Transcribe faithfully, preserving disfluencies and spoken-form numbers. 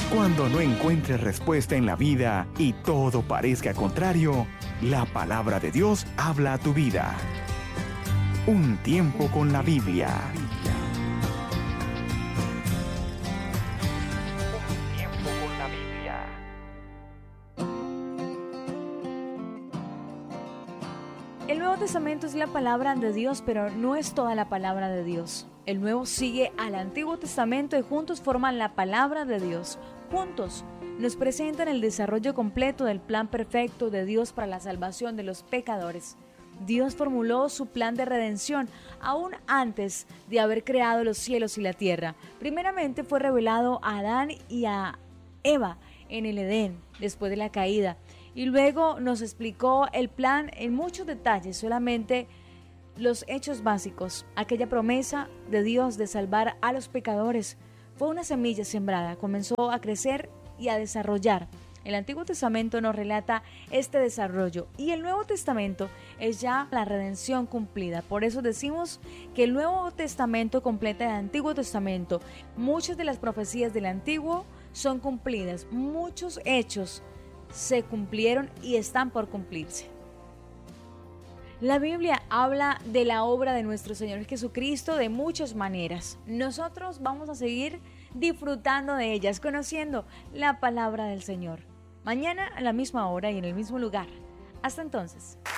Cuando no encuentres respuesta en la vida y todo parezca contrario, la palabra de Dios habla a tu vida. Un tiempo con la Biblia. Un tiempo con la Biblia. El Nuevo Testamento es la palabra de Dios, pero no es toda la palabra de Dios. El Nuevo sigue al Antiguo Testamento y juntos forman la palabra de Dios. Juntos nos presentan el desarrollo completo del plan perfecto de Dios para la salvación de los pecadores. Dios formuló su plan de redención aún antes de haber creado los cielos y la tierra. Primeramente fue revelado a Adán y a Eva en el Edén, después de la caída. Y luego nos explicó el plan en muchos detalles, solamente los hechos básicos. Aquella promesa de Dios de salvar a los pecadores fue una semilla sembrada, comenzó a crecer y a desarrollar. El Antiguo Testamento nos relata este desarrollo y el Nuevo Testamento es ya la redención cumplida. Por eso decimos que el Nuevo Testamento completa el Antiguo Testamento. Muchas de las profecías del Antiguo son cumplidas, muchos hechos se cumplieron y están por cumplirse. La Biblia habla de la obra de nuestro Señor Jesucristo de muchas maneras. Nosotros vamos a seguir disfrutando de ellas, conociendo la palabra del Señor. Mañana a la misma hora y en el mismo lugar. Hasta entonces.